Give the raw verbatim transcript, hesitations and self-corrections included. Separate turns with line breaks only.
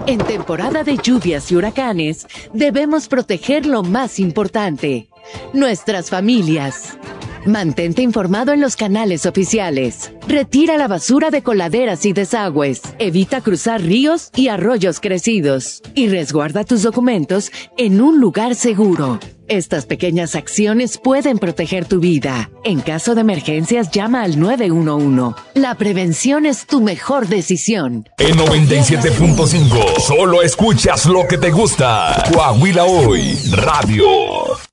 En temporada de lluvias y huracanes, debemos proteger lo más importante, nuestras familias. Mantente informado en los canales oficiales. Retira la basura de coladeras y desagües. Evita cruzar ríos y arroyos crecidos. Y resguarda tus documentos en un lugar seguro. Estas pequeñas acciones pueden proteger tu vida. En caso de emergencias, llama al nueve uno uno. La prevención es tu mejor decisión.
En noventa y siete punto cinco, solo escuchas lo que te gusta. Coahuila Hoy Radio.